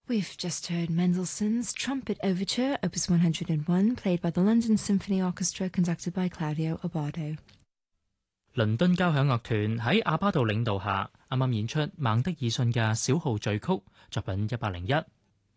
We've just heard Mendelssohn's Trumpet Overture, Opus 101, played by the London Symphony Orchestra, conducted by Claudio Abbado. 倫敦交響樂團喺阿巴杜領導下，啱啱演出孟德爾遜嘅小號序曲作品101。